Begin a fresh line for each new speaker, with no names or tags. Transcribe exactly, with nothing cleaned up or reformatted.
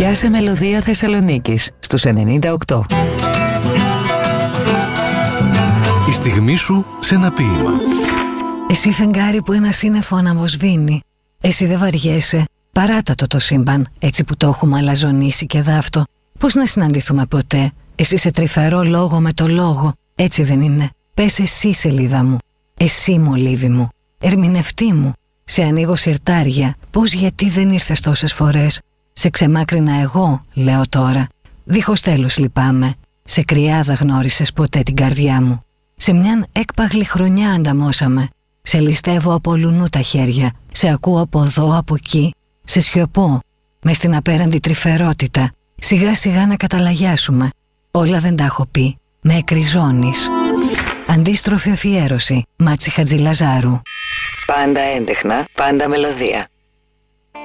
Πιάσε μελωδία Θεσσαλονίκης στους ενενήντα οκτώ.
Η στιγμή σου σε ένα ποίημα.
Εσύ φεγγάρι που ένα σύννεφο αναβοσβήνει. Εσύ δεν βαριέσαι. Παράτατο το σύμπαν, έτσι που το έχουμε αλαζονίσει και δάφτο. Πώς να συναντηθούμε ποτέ? Εσύ σε τρυφερό λόγο με το λόγο. Έτσι δεν είναι? Πες εσύ σελίδα μου. Εσύ μολύβι μου. Ερμηνευτή μου. Σε ανοίγω σιρτάρια. Πώς, γιατί δεν ήρθες τόσες φορές? Σε ξεμάκρινα εγώ, λέω τώρα. Δίχως τέλος λυπάμαι. Σε κρυάδα γνώρισες ποτέ την καρδιά μου. Σε μιαν έκπαγλη χρονιά ανταμώσαμε. Σε ληστεύω από λουνού τα χέρια. Σε ακούω από εδώ, από εκεί. Σε σιωπώ. Μες στην απέραντη τρυφερότητα. Σιγά σιγά να καταλαγιάσουμε. Όλα δεν τα έχω πει. Με εκριζώνεις. Αντίστροφη αφιέρωση. Μάτσι Χατζηλαζάρου.
Πάντα έντεχνα, πάντα μελωδία.